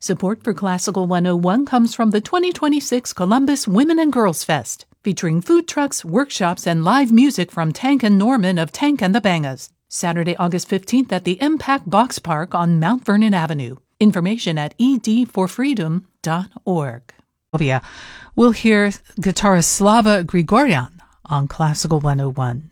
Support for Classical 101 comes from the 2026 Columbus Women and Girls Fest, featuring food trucks, workshops, and live music from Tank and Norman of Tank and the Bangas. Saturday, August 15th at the Impact Box Park on Mount Vernon Avenue. Information at edforfreedom.org. We'll hear guitarist Slava Grigoryan on Classical 101.